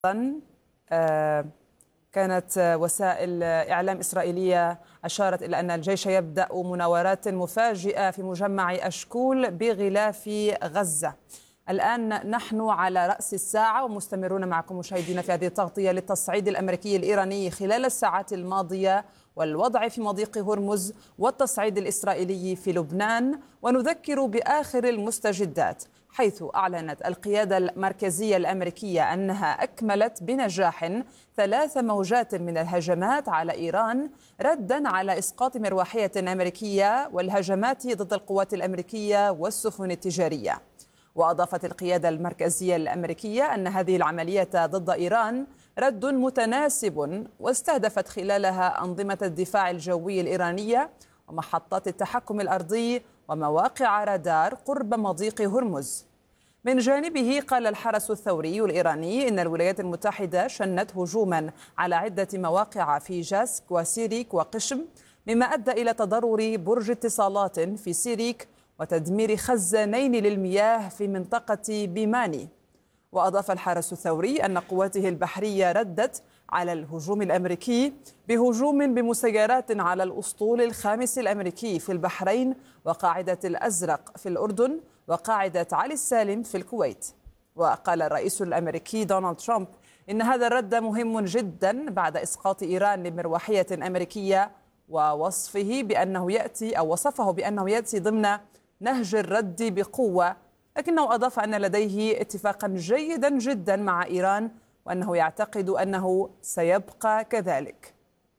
كانت وسائل إعلام إسرائيلية أشارت إلى أن الجيش يبدأ مناورات مفاجئة في مجمع أشكول بغلاف غزة. الآن نحن على رأس الساعة ومستمرون معكم مشاهدينا في هذه التغطية للتصعيد الأمريكي الإيراني خلال الساعات الماضية والوضع في مضيق هرمز والتصعيد الإسرائيلي في لبنان، ونذكر بآخر المستجدات، حيث أعلنت القيادة المركزية الأمريكية أنها أكملت بنجاح 3 موجات من الهجمات على إيران ردا على إسقاط مروحية أمريكية والهجمات ضد القوات الأمريكية والسفن التجارية. وأضافت القيادة المركزية الأمريكية أن هذه العملية ضد إيران رد متناسب واستهدفت خلالها أنظمة الدفاع الجوي الإيرانية ومحطات التحكم الأرضي ومواقع رادار قرب مضيق هرمز. من جانبه قال الحرس الثوري الإيراني إن الولايات المتحدة شنت هجوما على عدة مواقع في جاسك وسيريك وقشم، مما أدى إلى تضرر برج اتصالات في سيريك وتدمير خزانين للمياه في منطقة بيماني. وأضاف الحرس الثوري أن قواته البحرية ردت على الهجوم الأمريكي بهجوم بمسيرات على الأسطول الخامس الأمريكي في البحرين وقاعدة الأزرق في الأردن وقاعدة علي السالم في الكويت. وقال الرئيس الأمريكي دونالد ترامب إن هذا الرد مهم جدا بعد إسقاط إيران لمروحية أمريكية، ووصفه بأنه يأتي ضمن نهج الرد بقوة، لكنه أضاف أن لديه اتفاقا جيدا جدا مع إيران وأنه يعتقد أنه سيبقى كذلك.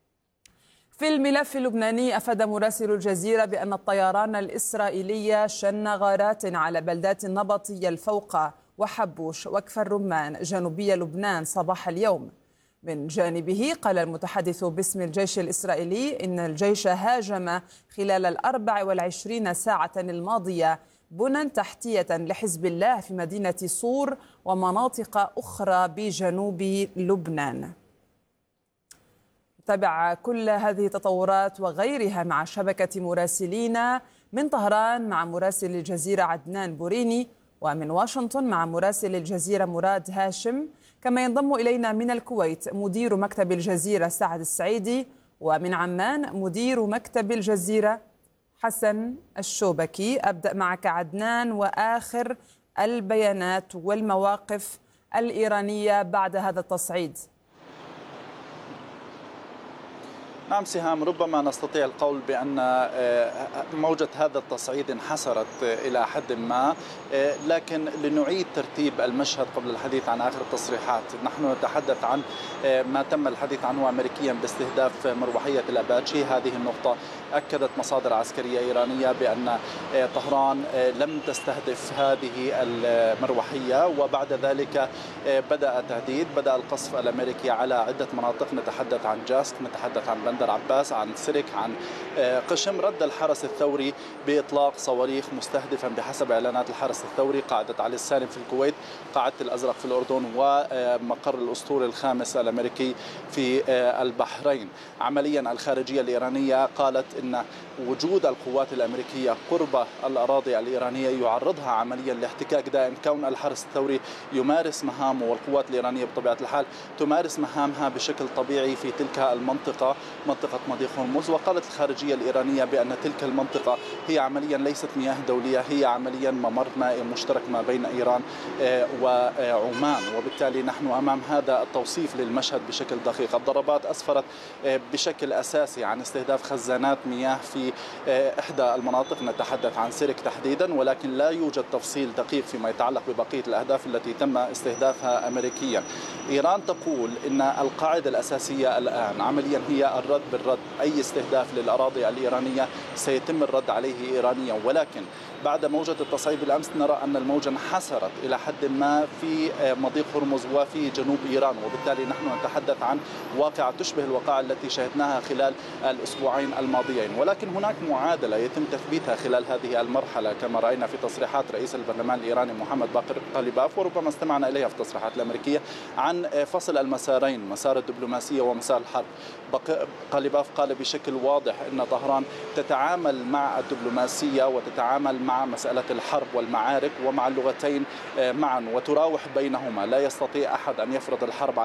في الملف اللبناني، أفاد مراسل الجزيرة بأن الطيران الإسرائيلي شن غارات على بلدات النبطية الفوقة وحبوش وكفر الرمان جنوبي لبنان صباح اليوم. من جانبه قال المتحدث باسم الجيش الإسرائيلي إن الجيش هاجم خلال 24 ساعة الماضية بنى تحتية لحزب الله في مدينة صور ومناطق أخرى بجنوب لبنان. تابع كل هذه التطورات وغيرها مع شبكة مراسلينا من طهران مع مراسل الجزيرة عدنان بوريني، ومن واشنطن مع مراسل الجزيرة مراد هاشم، كما ينضم إلينا من الكويت مدير مكتب الجزيرة سعد السعيدي، ومن عمان مدير مكتب الجزيرة حسن الشوبكي. أبدأ معك عدنان، وآخر البيانات والمواقف الإيرانية بعد هذا التصعيد. نعم سهام، ربما نستطيع القول بأن موجة هذا التصعيد انحسرت إلى حد ما، لكن لنعيد ترتيب المشهد قبل الحديث عن آخر التصريحات. نحن نتحدث عن ما تم الحديث عنه أمريكيا باستهداف مروحية الأباتشي. هذه النقطة أكدت مصادر عسكرية إيرانية بأن طهران لم تستهدف هذه المروحية، وبعد ذلك بدأ القصف الأمريكي على عدة مناطق. نتحدث عن جاسك، نتحدث عن بندر عباس، عن سرك، عن قشم. رد الحرس الثوري بإطلاق صواريخ مستهدفا بحسب إعلانات الحرس الثوري قاعدة علي السالم في الكويت، قاعدة الأزرق في الأردن، ومقر الأسطول الخامس الأمريكي في البحرين. عمليا الخارجية الإيرانية قالت إن وجود القوات الأمريكية قرب الأراضي الإيرانية يعرضها عمليا لاحتكاك دائم، كون الحرس الثوري يمارس مهامه والقوات الإيرانية بطبيعة الحال تمارس مهامها بشكل طبيعي في تلك المنطقة، منطقة مضيق هرمز. وقالت الخارجية الإيرانية بأن تلك المنطقة هي عمليا ليست مياه دولية، هي عمليا ممر مائي مشترك ما بين إيران وعمان، وبالتالي نحن أمام هذا التوصيف للمشهد بشكل دقيق. الضربات أسفرت بشكل أساسي عن استهداف خزانات مياه في إحدى المناطق، نتحدث عن سرك تحديدا، ولكن لا يوجد تفصيل دقيق فيما يتعلق ببقية الأهداف التي تم استهدافها أمريكيا. إيران تقول إن القاعدة الأساسية الآن عمليا هي الرد بالرد. أي استهداف للأراضي الإيرانية سيتم الرد عليه إيرانيا، ولكن بعد موجة التصعيد بالأمس نرى أن الموجة انحسرت إلى حد ما في مضيق هرمز وفي جنوب إيران، وبالتالي نحن نتحدث عن واقعة تشبه الواقعة التي شاهدناها خلال الأسبوعين الماضيين. ولكن هناك معادلة يتم تثبيتها خلال هذه المرحلة كما رأينا في تصريحات رئيس البرلمان الإيراني محمد باقر غالباف، وربما استمعنا إليها في التصريحات الأمريكية، عن فصل المسارين، مسار الدبلوماسية ومسار الحرب. قاليباف قال بشكل واضح أن طهران تتعامل مع الدبلوماسية وتتعامل مع مسألة الحرب والمعارك ومع اللغتين معا وتراوح بينهما. لا يستطيع أحد أن يفرض الحرب